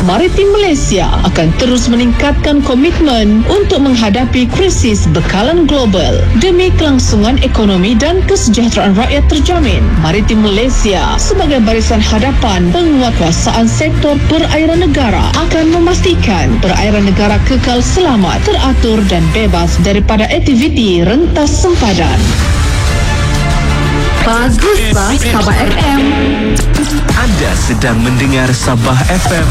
Maritim Malaysia akan terus meningkatkan komitmen untuk menghadapi krisis bekalan global demi kelangsungan ekonomi dan kesejahteraan rakyat terjamin. Maritim Malaysia sebagai barisan hadapan penguatkuasaan sektor perairan negara akan memastikan perairan negara kekal selamat, teratur dan bebas daripada aktiviti rentas sempadan. Baguslah Sabah FM. Anda sedang mendengar Sabah FM.